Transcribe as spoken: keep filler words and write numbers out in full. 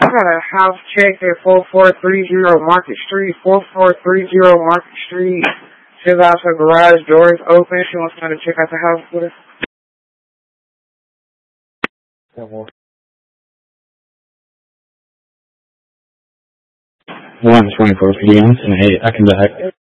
got a house check at four four three zero Market Street, four four three zero Market Street. Says out her garage door is open. She wants me to check out the house with her. one twenty-four p m tonight. I can back.